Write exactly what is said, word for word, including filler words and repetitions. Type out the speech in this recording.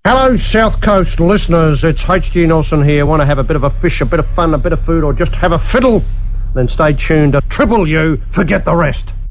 Hello, South Coast listeners. It's H G Nelson here. Want to have a bit of a fish, a bit of fun, a bit of food, or just have a fiddle? Then stay tuned to Triple U. Forget the rest.